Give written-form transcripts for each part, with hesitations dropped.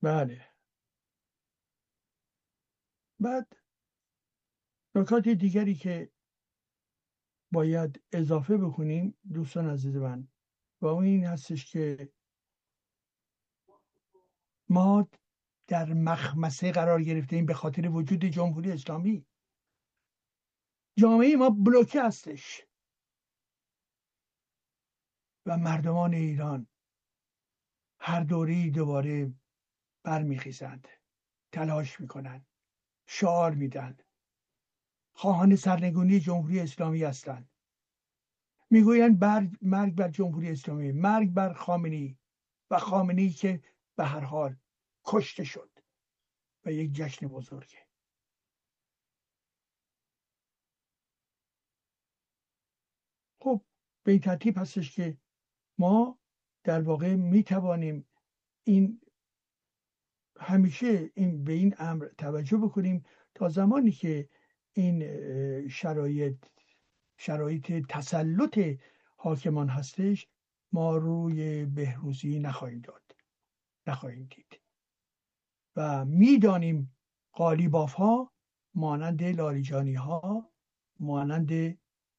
بله. بعد نکات دیگری که باید اضافه بکنیم دوستان عزیز من، و اون این هستش که ما در مخمسه قرار گرفتیم به خاطر وجود جمهوری اسلامی. جامعه ما بلوکه هستش و مردمان ایران هر دوره‌ای دوباره برمیخیزند، تلاش میکنند، شعار میدن، خواهان سرنگونی جمهوری اسلامی هستند. میگویند مرگ بر جمهوری اسلامی، مرگ بر خامنه‌ای، و خامنه‌ای که به هر حال کشته شد و یک جشن بزرگه. خب به این ترتیب هستش که ما در واقع میتوانیم این همیشه به این امر توجه بکنیم تا زمانی که این شرایط تسلط حاکمان هستش ما روی بهروزی نخواهیم دید و میدانیم قالیباف ها مانند لاریجانی ها، مانند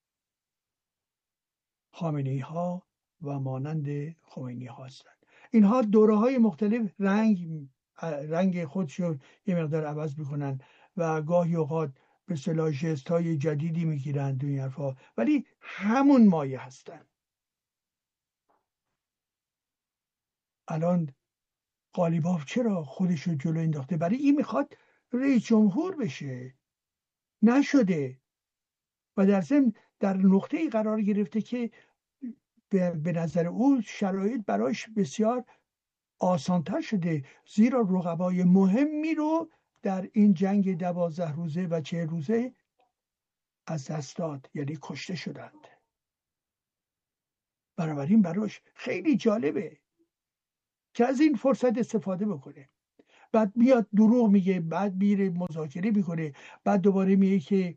خامنه‌ای ها و مانند خمینی ها هستند. اینها دوره های مختلف رنگ خودشو یه مقدار عوض میکنن و گاهی اوقات به اصطلاح ژست های جدیدی میگیرن این حرفا، ولی همون مایه هستن. الان قالیباف چرا خودشو جلو انداخته؟ برای این میخواد رئیس جمهور بشه، نشده و در ضمن در نقطه ای قرار گرفته که به نظر او شرایط براش بسیار آسانتر شده، زیرا رقبای مهمی رو در این جنگ 12 روزه و 40 روزه از دست داد، یعنی کشته شدند. بنابراین براش خیلی جالبه که از این فرصت استفاده بکنه. بعد میاد دروغ میگه، بعد میره مذاکره میکنه، بعد دوباره میگه که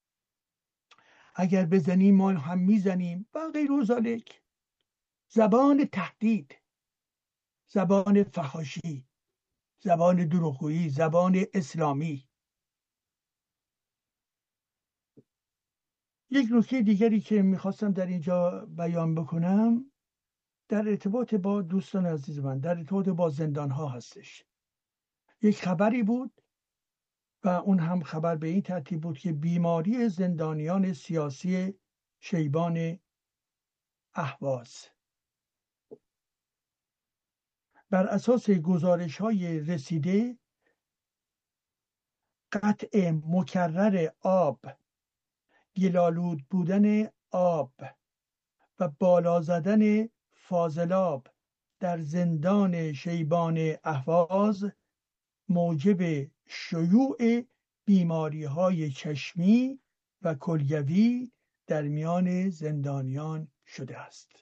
اگر بزنیم ما هم میزنیم و غیر و ذالک. زبان تهدید، زبان فحاشی، زبان دروغگویی، زبان اسلامی. یک نکته دیگری که میخواستم در اینجا بیان بکنم در ارتباط با دوستان عزیز من، در ارتباط با زندان ها هستش. یک خبری بود و اون هم خبر به این ترتیب بود که بیماری زندانیان سیاسی شیبان اهواز بر اساس گزارش های رسیده قطع مکرر آب، گلالود بودن آب و بالا زدن فاضلاب در زندان شیبان اهواز موجب شیوع بیماری‌های چشمی و کلیوی در میان زندانیان شده است.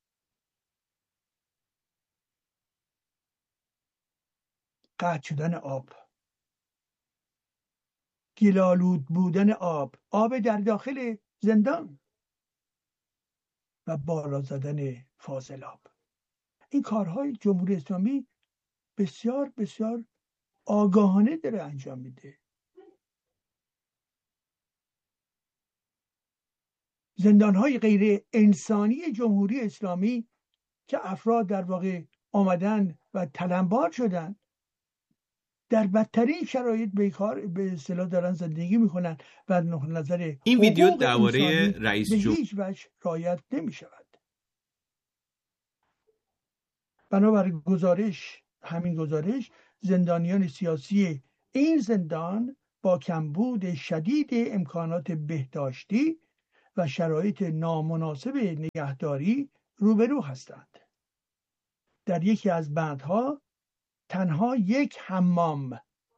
قطع شدن آب، گلالود بودن آب در داخل زندان و بالا زدن فاضلاب. این کارهای جمهوری اسلامی بسیار بسیار آگاهانه داره انجام میده. زندانهای غیر انسانی جمهوری اسلامی که افراد در واقع آمدن و تلمبار شدن، در بدترین شرایط به اصطلاح دارن زندگی میکنن و نظر این ویدیو حقوق درباره انسانی رئیس به هیچ وجه رعایت نمیشود. بنابر همین گزارش زندانیان سیاسی این زندان با کمبود شدید امکانات بهداشتی و شرایط نامناسب نگهداری روبرو هستند. در یکی از بندها تنها یک حمام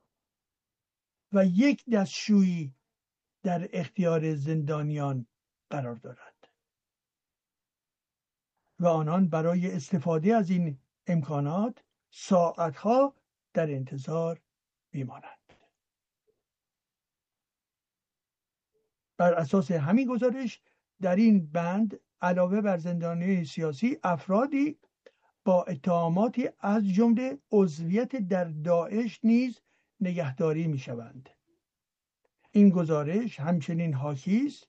و یک دستشویی در اختیار زندانیان قرار دارد و آنان برای استفاده از این امکانات ساعتها در انتظار میمانند. بر اساس همین گزارش در این بند علاوه بر زندانیان سیاسی افرادی با اتهاماتی از جمله عضویت در داعش نیز نگهداری می شوند. این گزارش همچنین حاکی است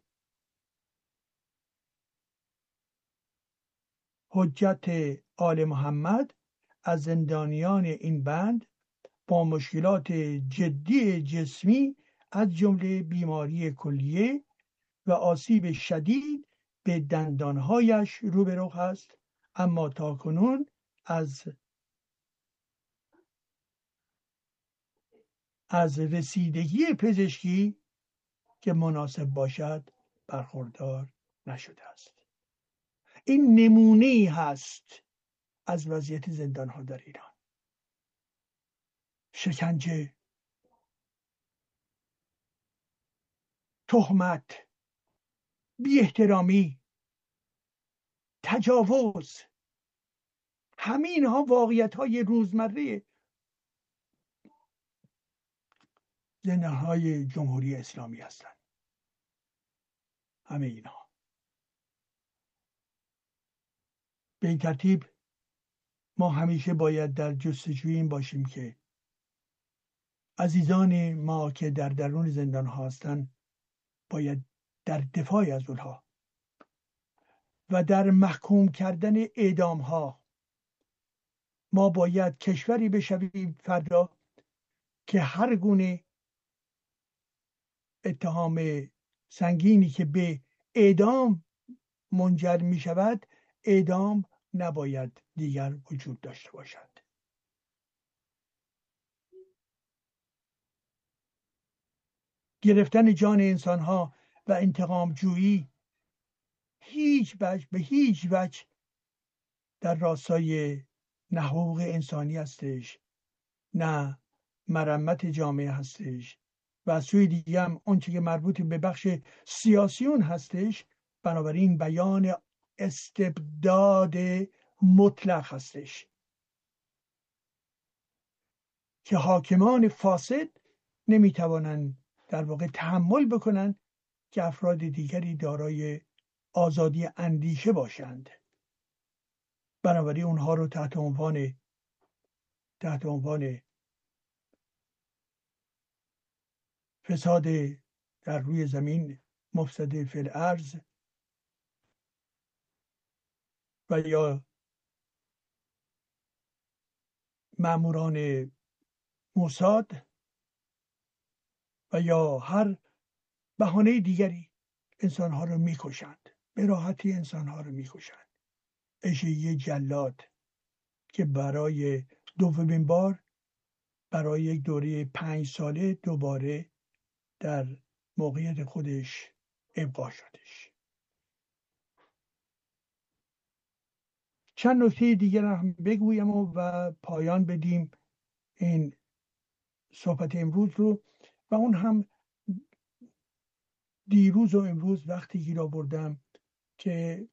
حجت آل محمد از زندانیان این بند با مشکلات جدی جسمی از جمله بیماری کلیه و آسیب شدید به دندانهایش روبرو است، اما تاکنون از رسیدگی پزشکی که مناسب باشد برخوردار نشده است. این نمونه‌ای هست از وضعیت زندان‌ها در ایران. شکنجه، تهمت، بی احترامی، تجاوز، همین ها واقعیت‌های روزمره زندان‌های جمهوری اسلامی هستند. همه اینها به این ترتیب ما همیشه باید در جستجوی این باشیم که عزیزان ما که در درون زندان ها هستند باید در دفاع از اونها و در محکوم کردن اعدام ها ما باید کشوری بشویم فردا که هر گونه اتهام سنگینی که به اعدام منجر می شود اعدام نباید دیگر وجود داشته باشد. گرفتن جان انسان ها و انتقام جویی به هیچ وجه در راستای نه حقوق انسانی هستش، نه مرمت جامعه هستش و از سوی دیگه هم اونچه که مربوط به بخش سیاسیون هستش، بنابراین بیان استبداد مطلق هستش که حاکمان فاسد نمیتوانند در واقع تحمل بکنند که افراد دیگری دارای آزادی اندیشه باشند. بنابراین اونها رو تحت عنوان فساد در روی زمین، مفسد فی الارض و یا ماموران موساد و یا هر بهانه دیگری انسانها رو میکشند، به راحتی انسانها رو میکشند. یه جلاد که برای دومین بار برای یک دوره 5 ساله دوباره در موقعیت خودش ابقا شدش. چند نکته دیگر هم بگویم و پایان بدیم این صحبت امروز رو، و اون هم دیروز و امروز وقتی گیر آوردم که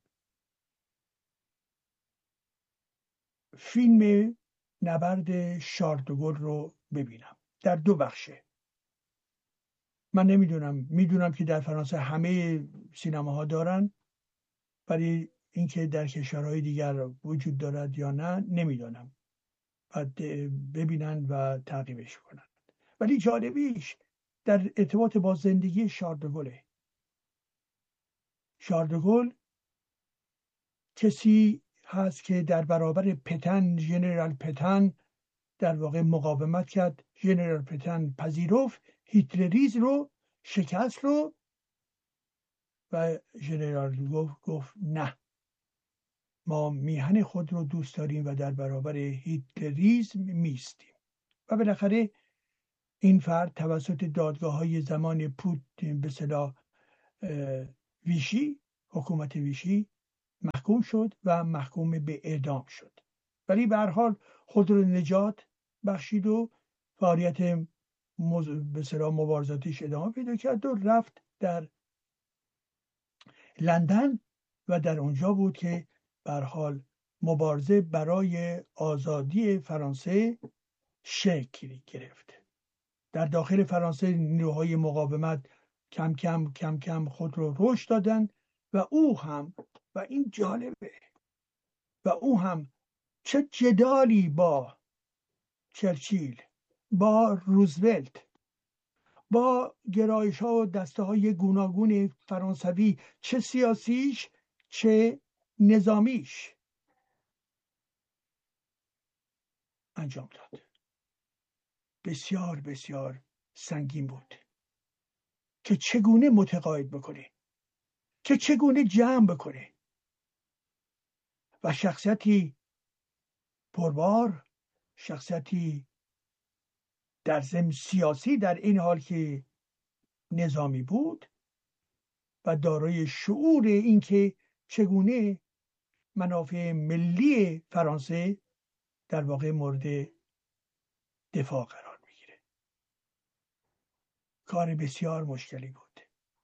فیلم نبرد شارل د گل رو ببینم در 2 بخشه. من میدونم که در فرانسه همه سینماها دارن، ولی اینکه در کشورهای دیگر وجود دارد یا نه نمیدونم. باید ببینن و تعقیبش کنن. ولی جالبیش در ارتباط با زندگی شارل د گله. شارل د گل کسی هست که در برابر پتن، ژنرال پتن در واقع مقاومت کرد. ژنرال پتن پذیرفت هیتلریسم رو، شکست رو، و ژنرال گفت نه، ما میهن خود رو دوست داریم و در برابر هیتلریسم میستیم. و بالاخره این فرد توسط دادگاه‌های زمان پوتین به اصطلاح ویشی، حکومت ویشی محکوم شد و محکوم به اعدام شد. ولی به هر حال خود رو نجات بخشید و فعالیت به اصطلاح مبارزاتیش ادامه پیدا کرد و رفت در لندن و در اونجا بود که به هر حال مبارزه برای آزادی فرانسه شکل گرفت. در داخل فرانسه نیروهای مقاومت کم کم خود رو رشد دادن و او هم، و این جالبه، و او هم چه جدالی با چرچیل، با روزولت، با گرایش ها و دسته های گوناگون فرانسوی، چه سیاسیش چه نظامیش انجام داد. بسیار بسیار سنگین بود که چگونه متقاعد بکنه، که چگونه جمع بکنه. و شخصیتی پربار، شخصیتی در ضمن سیاسی در این حال که نظامی بود و دارای شعور اینکه چگونه منافع ملی فرانسه در واقع مورد دفاع قرار میگیره. کار بسیار مشکلی بود،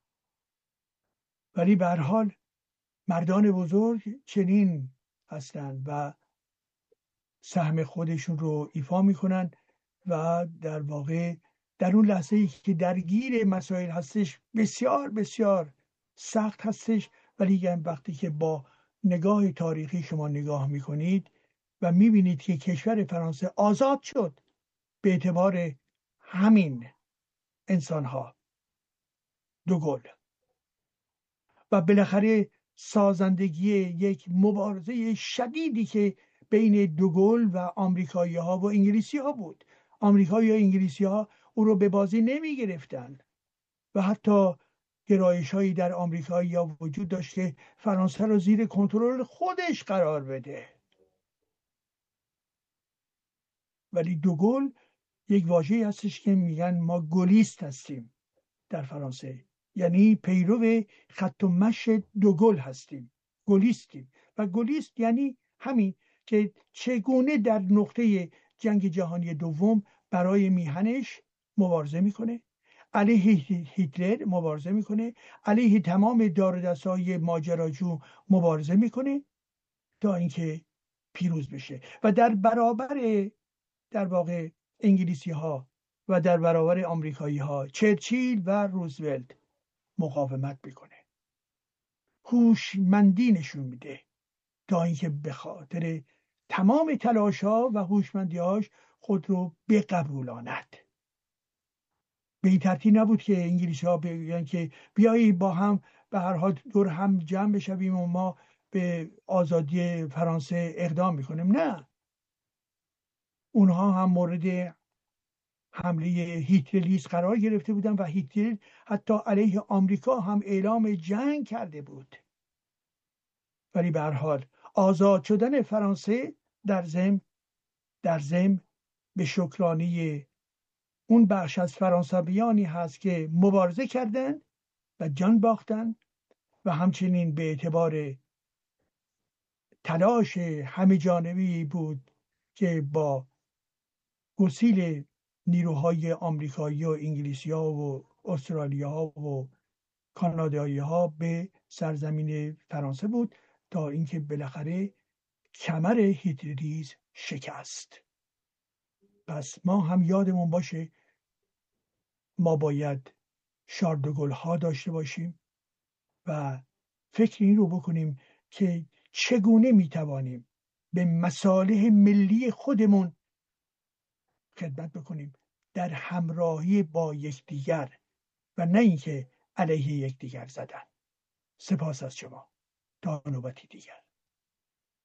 ولی به هر حال مردان بزرگ چنین هستند و سهم خودشون رو ایفا میکنن و در واقع در اون لحظه ای که درگیر مسائل هستش بسیار بسیار سخت هستش، ولی وقتی که با نگاه تاریخی شما نگاه میکنید و میبینید که کشور فرانسه آزاد شد به اعتبار همین انسانها، دوگل، و بالاخره سازندگی یک مبارزه شدیدی که بین دوگل و آمریکایی ها و انگلیسی ها بود. آمریکایی و انگلیسی ها او رو به بازی نمی گرفتن و حتی گرایش هایی در آمریکایی ها وجود داشت که فرانسه رو زیر کنترل خودش قرار بده. ولی دوگل یک واژه‌ای هستش که میگن ما گلیست هستیم در فرانسه، یعنی پیرو خط و مشی دوگل هستیم، گلیستیم. و گلیست یعنی همین که چگونه در نقطه جنگ جهانی دوم برای میهنش مبارزه میکنه، علیه هیتلر مبارزه میکنه، علیه تمام دار و دسته‌های ماجراجو مبارزه میکنه تا اینکه پیروز بشه و در برابر در واقع انگلیسی ها و در برابر آمریکایی ها چرچیل و روزولت مقاومت میکنه، هوشمندی نشون میده تا اینکه به خاطر تمام تلاش ها و هوشمندی هاش خود رو بقبولاند. به این ترتیب نبود که انگلیسی ها بگن که بیایی با هم به هر حال دور هم جمع بشویم و ما به آزادی فرانسه اقدام میکنیم. نه، اونها هم مورد حمله هیتلریسم قرار گرفته بودن و هیتلر حتی علیه آمریکا هم اعلام جنگ کرده بود. ولی به هر حال آزاد شدن فرانسه در ضمن به شکرانه اون بخش از فرانسویانی هست که مبارزه کردند و جان باختن و همچنین به اعتبار تلاش همه جانبی بود که با گسیل نیروهای آمریکایی و انگلیسی ها و استرالیا ها و کانادایی ها به سرزمین فرانسه بود تا اینکه بالاخره کمر هیتلریسم شکست. پس ما هم یادمون باشه ما باید شاردوگل ها داشته باشیم و فکر این رو بکنیم که چگونه میتوانیم به مصالح ملی خودمون خدمت بکنیم در همراهی با یکدیگر و نه اینکه علیه یکدیگر زدن. سپاس از شما، تا نوبتی دیگر.